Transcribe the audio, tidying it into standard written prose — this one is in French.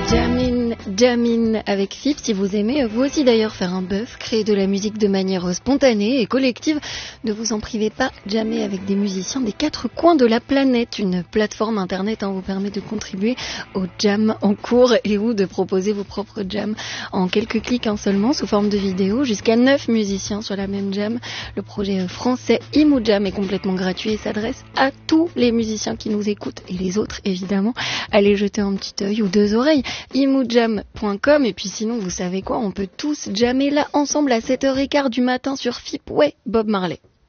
Jamin avec FIP, si vous aimez vous aussi d'ailleurs faire un bœuf, créer de la musique de manière spontanée et collective, ne vous en privez pas jamais avec des musiciens des quatre coins de la planète. Une plateforme internet vous permet de contribuer aux jams en cours et ou de proposer vos propres jams en quelques clics seulement sous forme de vidéo, jusqu'à 9 musiciens sur la même jam. Le projet français ImouJam est complètement gratuit et s'adresse à tous les musiciens qui nous écoutent et les autres évidemment. Allez jeter un petit œil ou deux oreilles, imoujam.com. Et puis sinon, vous savez quoi, on peut tous jammer là ensemble à 7h15 du matin sur FIP. Ouais, Bob Marley.